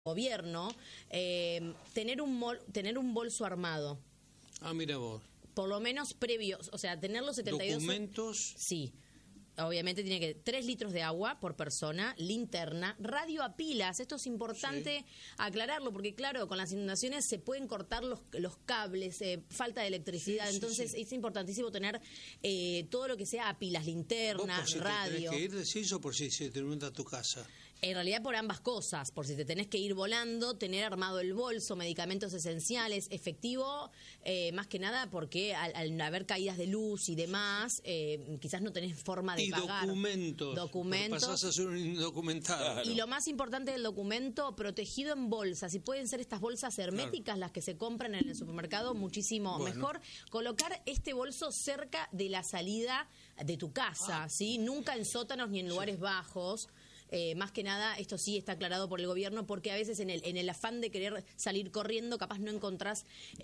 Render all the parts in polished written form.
gobierno, tener un bolso armado. Ah, mira vos. Por lo menos previos, o sea, tener los 72... ¿Documentos? Sí. Obviamente tiene que 3 litros de agua por persona, linterna, radio a pilas. Esto es importante aclararlo porque, claro, con las inundaciones se pueden cortar los cables, falta de electricidad. Entonces es importantísimo tener todo lo que sea a pilas, linterna, ¿Vos por si radio. ¿Tenés que ir, decís, o por si se te inunda tu casa? En realidad por ambas cosas, por si te tenés que ir volando, tener armado el bolso, medicamentos esenciales, efectivo, más que nada porque al haber caídas de luz y demás, quizás no tenés forma de pagar. Documentos. Pasás a ser un indocumentado. Claro. Y lo más importante del documento, protegido en bolsas. Y pueden ser estas bolsas herméticas, las que se compran en el supermercado, muchísimo mejor. Colocar este bolso cerca de la salida de tu casa, ¿sí? Nunca en sótanos ni en lugares bajos. Más que nada, esto sí está aclarado por el gobierno, porque a veces en el afán de querer salir corriendo, capaz no encontrás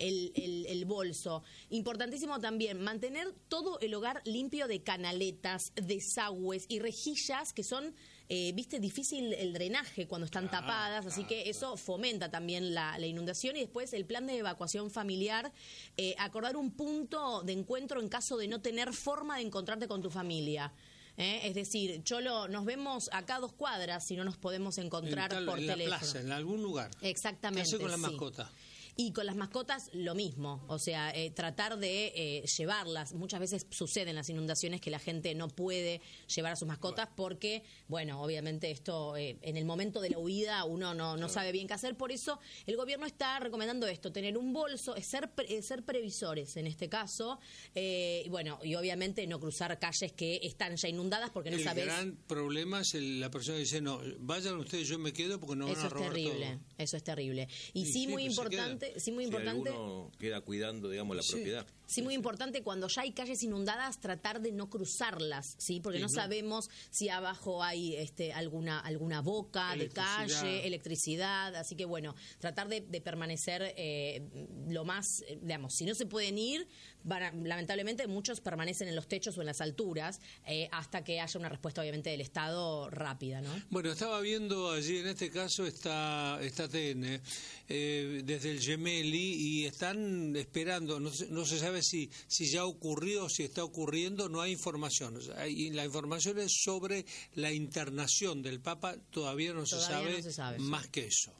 el bolso. Importantísimo también, mantener todo el hogar limpio de canaletas, desagües y rejillas que son, difícil el drenaje cuando están tapadas, así que eso fomenta también la inundación. Y después el plan de evacuación familiar, acordar un punto de encuentro en caso de no tener forma de encontrarte con tu familia. Es decir, Cholo, nos vemos acá a 2 cuadras si no nos podemos encontrar por teléfono. En la plaza, en algún lugar. Exactamente. ¿Qué hace con la mascota? Y con las mascotas lo mismo, o sea, tratar de llevarlas. Muchas veces suceden las inundaciones que la gente no puede llevar a sus mascotas porque, bueno, obviamente esto en el momento de la huida uno no sabe bien qué hacer. Por eso el gobierno está recomendando esto, tener un bolso, ser previsores en este caso, y obviamente no cruzar calles que están ya inundadas porque no sabes. El gran problema es la persona que dice, no, vayan ustedes, yo me quedo porque no van a robar todo. Eso es terrible. Y sí, muy importante. Sí, muy importante. Alguno queda cuidando, digamos, la propiedad. Sí, muy importante, cuando ya hay calles inundadas, tratar de no cruzarlas, ¿sí? Porque no sabemos si abajo hay alguna boca de calle, electricidad. Así que, bueno, tratar de permanecer lo más, si no se pueden ir, lamentablemente muchos permanecen en los techos o en las alturas, hasta que haya una respuesta, obviamente, del Estado rápida, ¿no? Bueno, estaba viendo allí, en este caso, está TN, desde el Gemelli, y están esperando, no se sabe si ya ocurrió, si está ocurriendo, no hay información. O sea, la información es sobre la internación del Papa, todavía no se sabe más que eso.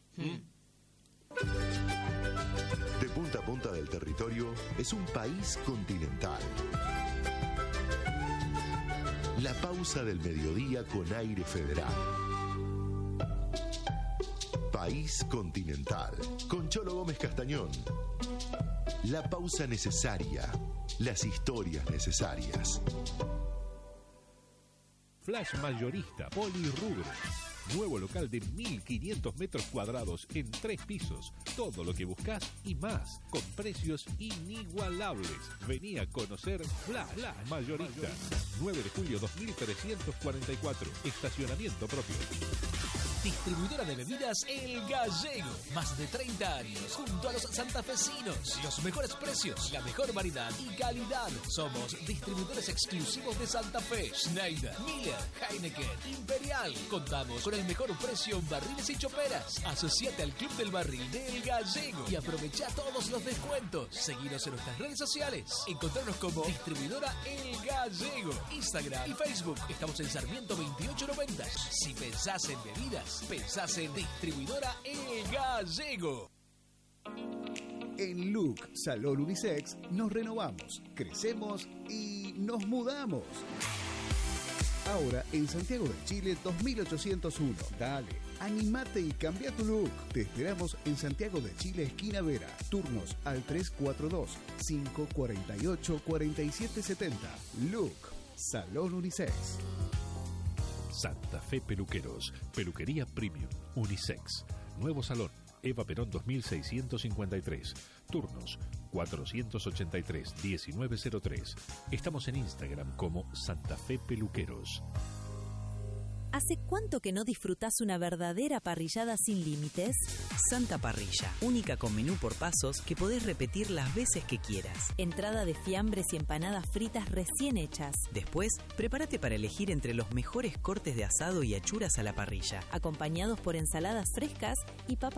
De punta a punta del territorio es un país continental. La pausa del mediodía con aire federal. País continental, con Cholo Gómez Castañón. La pausa necesaria, las historias necesarias. Flash Mayorista Polirrubro. Nuevo local de 1.500 metros cuadrados en 3 pisos. Todo lo que buscas y más, con precios inigualables. Vení a conocer Flash Mayorista. 9 de julio 2344. Estacionamiento propio. Distribuidora de bebidas El Gallego. Más de 30 años junto a los santafesinos. Los mejores precios, la mejor variedad y calidad. Somos distribuidores exclusivos de Santa Fe. Schneider, Miller, Heineken, Imperial. Contamos con el mejor precio en barriles y choperas. Asociate al Club del Barril de El Gallego y aprovecha todos los descuentos. Seguinos en nuestras redes sociales. Encontrarnos como Distribuidora El Gallego. Instagram y Facebook. Estamos en Sarmiento 2890. Si pensás en bebidas, pensás en Distribuidora El Gallego. En Look Salón Unisex nos renovamos, crecemos y nos mudamos. Ahora en Santiago de Chile 2801. Dale, animate y cambia tu look. Te esperamos en Santiago de Chile, esquina Vera. Turnos al 342-548-4770. Look Salón Unisex. Santa Fe Peluqueros, peluquería premium, unisex. Nuevo salón, Eva Perón 2653. Turnos 483-1903. Estamos en Instagram como Santa Fe Peluqueros. ¿Hace cuánto que no disfrutás una verdadera parrillada sin límites? Santa Parrilla, única con menú por pasos que podés repetir las veces que quieras. Entrada de fiambres y empanadas fritas recién hechas. Después, prepárate para elegir entre los mejores cortes de asado y achuras a la parrilla, acompañados por ensaladas frescas y papas